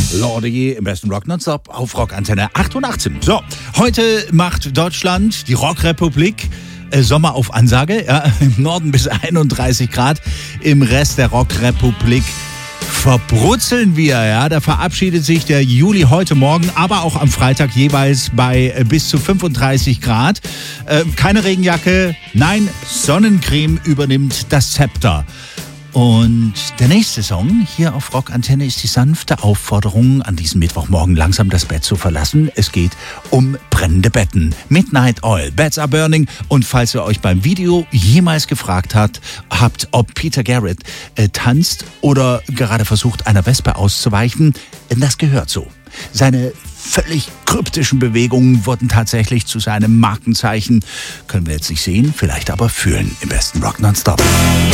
Lordi im besten Rock nonstop auf Rockantenne 88. So, heute macht Deutschland, die Rockrepublik, Sommer auf Ansage. Ja, im Norden bis 31 Grad, im Rest der Rockrepublik verbrutzeln wir. Ja, da verabschiedet sich der Juli heute Morgen, aber auch am Freitag jeweils bei bis zu 35 Grad. Keine Regenjacke, nein, Sonnencreme übernimmt das Zepter. Und der nächste Song hier auf Rockantenne ist die sanfte Aufforderung, an diesem Mittwochmorgen langsam das Bett zu verlassen. Es geht um brennende Betten. Midnight Oil, Beds Are Burning. Und falls ihr euch beim Video jemals gefragt habt, ob Peter Garrett tanzt oder gerade versucht, einer Wespe auszuweichen, das gehört so. Seine völlig kryptischen Bewegungen wurden tatsächlich zu seinem Markenzeichen. Können wir jetzt nicht sehen, vielleicht aber fühlen im besten Rock nonstop.